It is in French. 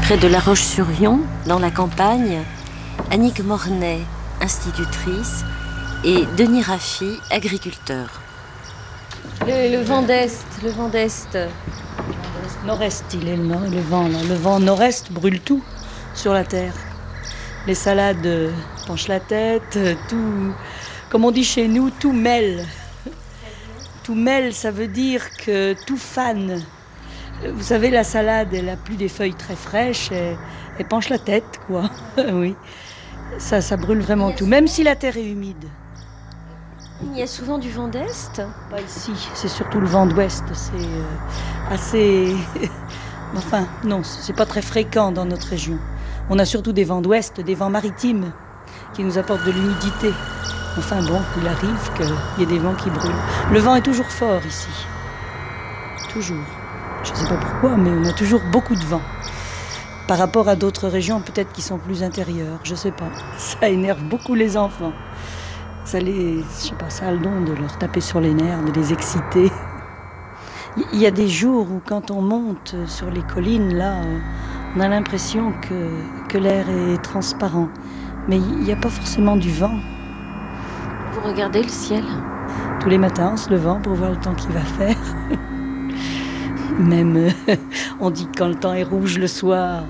Près de La Roche-sur-Yon, dans la campagne, Annick Mornay, institutrice, et Denis Raffi, agriculteur. Le vent d'Est, le vent d'Est. Nord-Est, il est le vent là. Le vent nord-est brûle tout sur la terre. Les salades penchent la tête, tout, comme on dit chez nous, tout mêle. Tout mêle, ça veut dire que tout fane. Vous savez, la salade, elle a plus des feuilles très fraîches, elle penche la tête, quoi. Oui, ça brûle vraiment tout, même si la terre est humide. Il y a souvent du vent d'Est? Pas ici, c'est surtout le vent d'Ouest. C'est assez... Enfin, non, c'est pas très fréquent dans notre région. On a surtout des vents d'Ouest, des vents maritimes, qui nous apportent de l'humidité. Enfin bon, il arrive qu'il y ait des vents qui brûlent. Le vent est toujours fort ici. Toujours. Je ne sais pas pourquoi, mais on a toujours beaucoup de vent. Par rapport à d'autres régions, peut-être qui sont plus intérieures, je ne sais pas. Ça énerve beaucoup les enfants. Ça a le don de leur taper sur les nerfs, de les exciter. Il y a des jours où quand on monte sur les collines, là, on a l'impression que l'air est transparent. Mais il n'y a pas forcément du vent. Vous regardez le ciel? Tous les matins en se levant pour voir le temps qu'il va faire. Même, on dit que quand le temps est rouge le soir,